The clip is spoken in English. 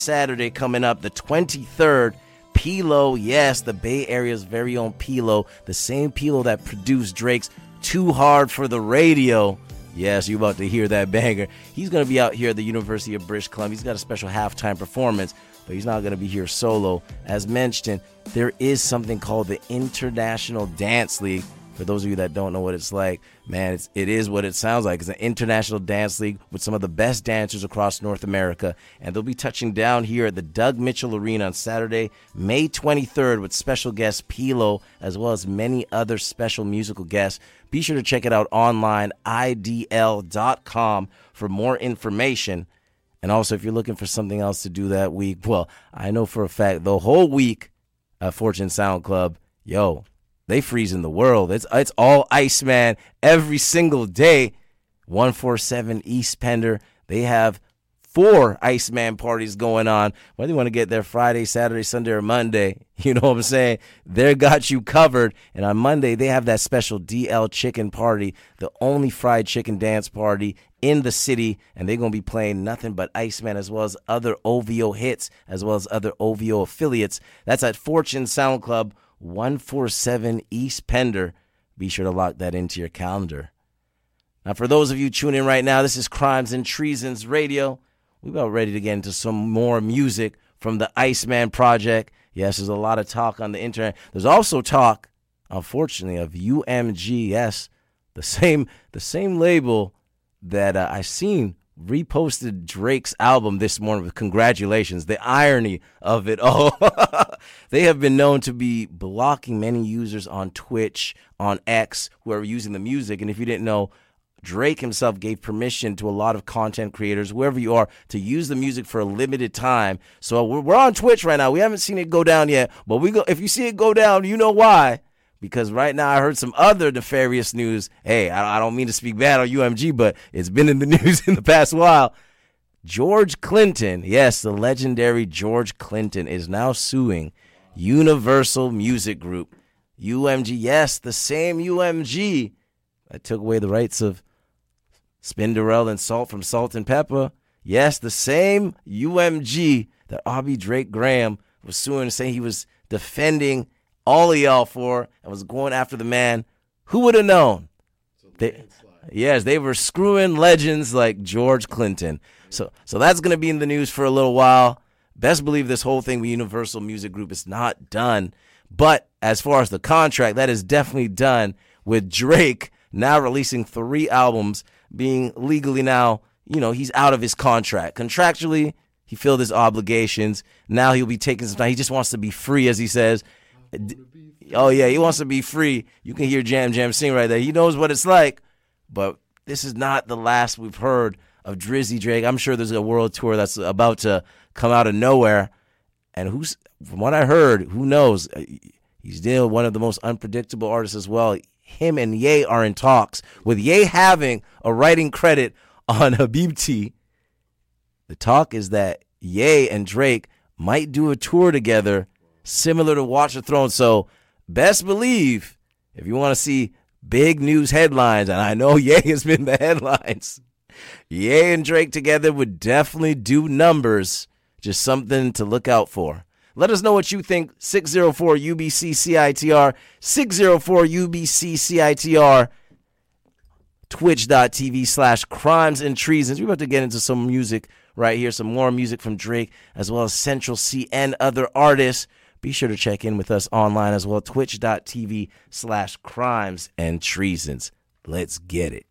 Saturday coming up, the 23rd. P-Lo, yes, the Bay Area's very own P-Lo, the same P-Lo that produced Drake's Too Hard for the Radio. Yes, you're about to hear that banger. He's going to be out here at the University of British Columbia. He's got a special halftime performance, but he's not going to be here solo. As mentioned, there is something called the International Dance League. For those of you that don't know what it's like, man, it is what it sounds like. It's an international dance league with some of the best dancers across North America. And they'll be touching down here at the Doug Mitchell Arena on Saturday, May 23rd, with special guest P-Lo, as well as many other special musical guests. Be sure to check it out online, idl.com, for more information. And also, if you're looking for something else to do that week, well, I know for a fact the whole week at Fortune Sound Club, they freezing the world. It's all Iceman every single day. 147 East Pender. They have 4 Iceman parties going on. Whether you want to get there Friday, Saturday, Sunday, or Monday, you know what I'm saying? They got you covered. And on Monday, they have that special DL Chicken Party, the only fried chicken dance party in the city. And they're going to be playing nothing but Iceman, as well as other OVO hits, as well as other OVO affiliates. That's at Fortune Sound Club, 147 East Pender. Be sure to lock that into your calendar. Now, for those of you tuning in right now, this is Crimes and Treasons Radio. We're about ready to get into some more music from the Iceman Project. Yes, there's a lot of talk on the internet. There's also talk, unfortunately, of UMG. Yes, the same label that I seen reposted Drake's album this morning with congratulations. The irony of it all. They have been known to be blocking many users on Twitch, on X, who are using the music. And if you didn't know, Drake himself gave permission to a lot of content creators, whoever you are, to use the music for a limited time. So we're on Twitch right now. We haven't seen it go down yet, but if you see it go down, you know why. Because right now I heard some other nefarious news. Hey, I don't mean to speak bad on UMG, but it's been in the news in the past while. George Clinton, yes, the legendary George Clinton, is now suing Universal Music Group. UMG, yes, the same UMG that took away the rights of Spinderella and Salt from Salt and Pepper. Yes, the same UMG that Aubrey Drake Graham was suing, saying he was defending all of y'all for and was going after the man. Who would have known? They were screwing legends like George Clinton. So that's going to be in the news for a little while. Best believe this whole thing with Universal Music Group is not done. But as far as the contract, that is definitely done, with Drake now releasing 3 albums, being legally now, he's out of his contract. Contractually, he filled his obligations. Now he'll be taking some time. He just wants to be free, as he says. Oh, yeah, he wants to be free. You can hear Jam Jam sing right there. He knows what it's like. But this is not the last we've heard of Drizzy Drake. I'm sure there's a world tour that's about to come out of nowhere. And from what I heard, who knows? He's still one of the most unpredictable artists as well. Him and Ye are in talks, with Ye having a writing credit on Habibti. The talk is that Ye and Drake might do a tour together, similar to Watch the Throne. So best believe, if you want to see big news headlines, and I know Ye has been the headlines, Ye and Drake together would definitely do numbers. Just something to look out for. Let us know what you think. 604-UBC-CITR, 604-UBC-CITR, twitch.tv/Crimes and Treasons. We're about to get into some music right here, some more music from Drake, as well as Central C and other artists. Be sure to check in with us online as well, twitch.tv/Crimes and Treasons. Let's get it.